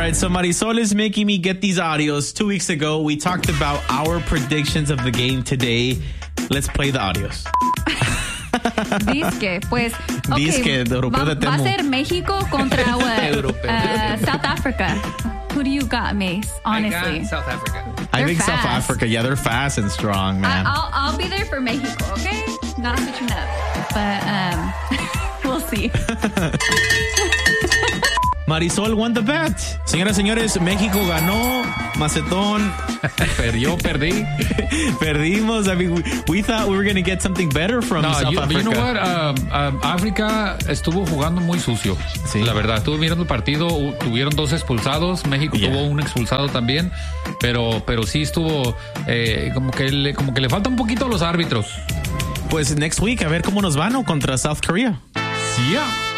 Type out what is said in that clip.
right, so Marisol is making me get these audios. 2 weeks ago, we talked about our predictions of the game today. Let's play the audios. Disque, pues. Okay, Disque, de europeo de va a Temo. ser México contra South Africa. Who do you got, Mace? Honestly, I got South Africa. I They're think South fast. Africa, yeah, they're fast and strong, man. I'll be there for Mexico, okay? Not switching up, but we'll see. Marisol won the bet. Señoras y señores, México ganó. Macetón. Yo perdí. Perdimos. I mean, we thought we were going to get something better from South Africa. You know what? África estuvo jugando muy sucio. Sí. La verdad, estuve mirando el partido. Tuvieron 2 expulsados. México tuvo un expulsado también. Pero sí estuvo como que le falta un poquito a los árbitros. Pues next week, a ver cómo nos van, ¿no? Contra South Korea. Sí, ya.